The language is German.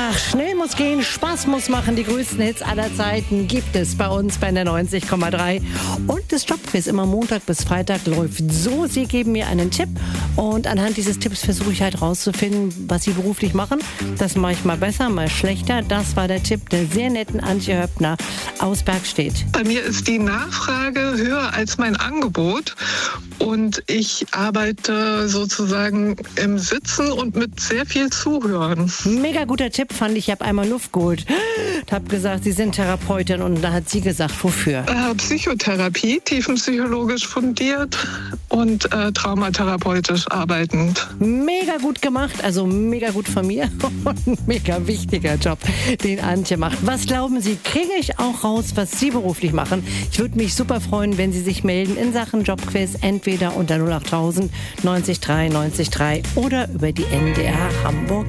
Ach, schnell muss gehen, Spaß muss machen. Die größten Hits aller Zeiten gibt es bei uns bei der 90,3. Und das Jobquiz immer Montag bis Freitag läuft so. Sie geben mir einen Tipp und anhand dieses Tipps versuche ich halt rauszufinden, was Sie beruflich machen. Das mache ich mal besser, mal schlechter. Das war der Tipp der sehr netten Antje Höppner aus Bergstedt. Bei mir ist die Nachfrage höher als mein Angebot und ich arbeite sozusagen im Sitzen und mit sehr viel Zuhören. Mega guter Tipp fand ich. Ich habe einmal Luft geholt. Ich habe gesagt, Sie sind Therapeutin und da hat sie gesagt, wofür? Psychotherapie, tiefenpsychologisch fundiert und traumatherapeutisch arbeitend. Mega gut gemacht, also mega gut von mir und ein mega wichtiger Job, den Antje macht. Was glauben Sie, kriege ich auch raus, was Sie beruflich machen? Ich würde mich super freuen, wenn Sie sich melden in Sachen Jobquiz, entweder unter 08000 90 3 90 3 oder über die NDR Hamburg